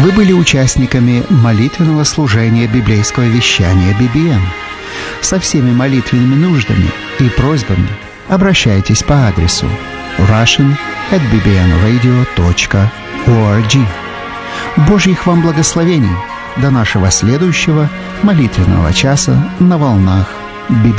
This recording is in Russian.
Вы были участниками молитвенного служения библейского вещания BBN. Со всеми молитвенными нуждами и просьбами обращайтесь по адресу russian@bbnradio.org. Божьих вам благословений! До нашего следующего молитвенного часа на волнах BBN.